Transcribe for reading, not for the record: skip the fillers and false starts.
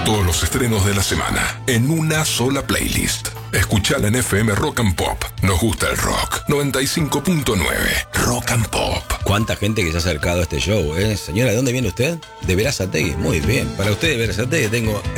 Todos los estrenos de la semana en una sola playlist. Escuchala en FM Rock and Pop. Nos gusta el rock. 95.9 Rock and Pop. Cuánta gente que se ha acercado a este show, ¿eh? Señora, ¿de dónde viene usted? De Berazategui. Muy bien. Para usted de Berazategui tengo